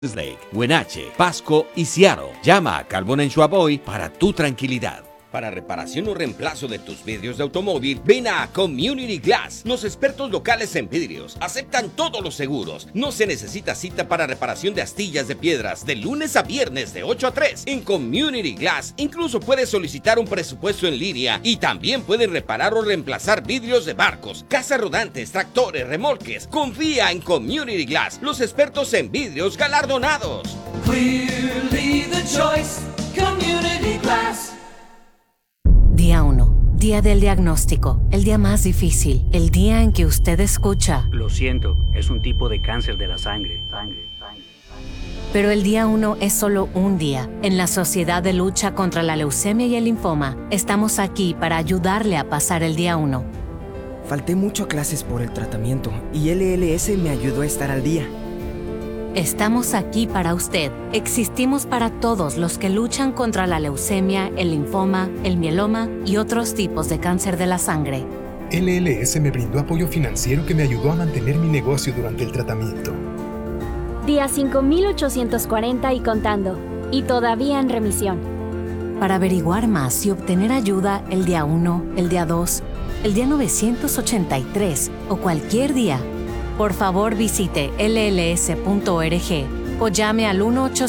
Lake, Wenatchee, Pasco y Seattle. Llama a Carbon Schwab hoy para tu tranquilidad. Para reparación o reemplazo de tus vidrios de automóvil, ven a Community Glass. Los expertos locales en vidrios aceptan todos los seguros. No se necesita cita para reparación de astillas de piedras de lunes a viernes de 8 a 3. En Community Glass incluso puedes solicitar un presupuesto en línea y también pueden reparar o reemplazar vidrios de barcos, casas rodantes, tractores, remolques. Confía en Community Glass, los expertos en vidrios galardonados. Clearly the choice, Community Glass. Día 1. Día del diagnóstico. El día más difícil. El día en que usted escucha: lo siento, es un tipo de cáncer de la sangre. Pero el día 1 es solo un día. En la Sociedad de Lucha contra la Leucemia y el Linfoma, estamos aquí para ayudarle a pasar el día 1. Falté mucho a clases por el tratamiento y LLS me ayudó a estar al día. Estamos aquí para usted. Existimos para todos los que luchan contra la leucemia, el linfoma, el mieloma y otros tipos de cáncer de la sangre. LLS me brindó apoyo financiero que me ayudó a mantener mi negocio durante el tratamiento. Día 5840 y contando. Y todavía en remisión. Para averiguar más y obtener ayuda el día 1, el día 2, el día 983 o cualquier día, por favor visite lls.org o llame al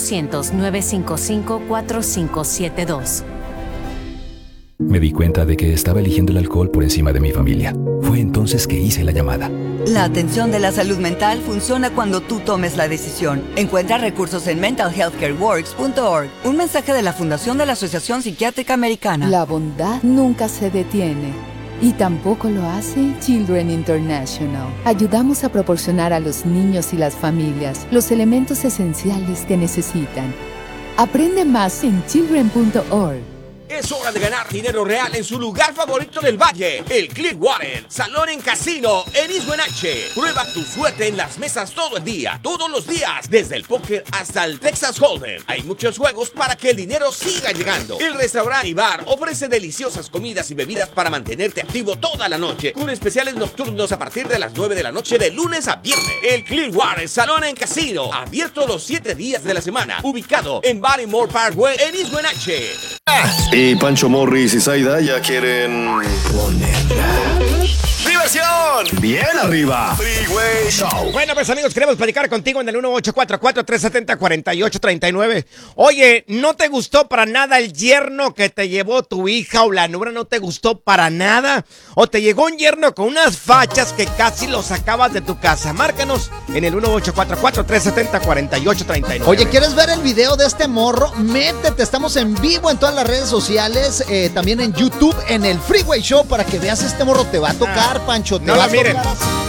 1-800-955-4572. Me di cuenta de que estaba eligiendo el alcohol por encima de mi familia. Fue entonces que hice la llamada. La atención de la salud mental funciona cuando tú tomes la decisión. Encuentra recursos en mentalhealthcareworks.org. Un mensaje de la Fundación de la Asociación Psiquiátrica Americana. La bondad nunca se detiene. Y tampoco lo hace Children International. Ayudamos a proporcionar a los niños y las familias los elementos esenciales que necesitan. Aprende más en children.org. Es hora de ganar dinero real en su lugar favorito del valle, el Clearwater Salón en Casino en East Wenatchee. Prueba tu suerte en las mesas todo el día, todos los días, desde el póker hasta el Texas Hold'em. Hay muchos juegos para que el dinero siga llegando. El restaurante y bar ofrece deliciosas comidas y bebidas para mantenerte activo toda la noche, con especiales nocturnos a partir de las 9 de la noche de lunes a viernes. El Clearwater Salón en Casino, abierto los 7 días de la semana, ubicado en Barrymore Parkway en East Wenatchee. Y Pancho Morris y Zaida ya quieren ponerla. ¡Diversión! ¡Bien arriba! Freeway Show. Bueno, pues amigos, queremos platicar contigo en el 1844-370-4839. Oye, ¿no te gustó para nada el yerno que te llevó tu hija o la nuera? ¿No te gustó para nada? ¿O te llegó un yerno con unas fachas que casi lo sacabas de tu casa? Márcanos en el 1844-370-4839. Oye, ¿quieres ver el video de este morro? Métete, estamos en vivo en todas las redes sociales, también en YouTube, en el Freeway Show, para que veas este morro. Te va a tocar, Pancho, te no va la a tocar miren. así.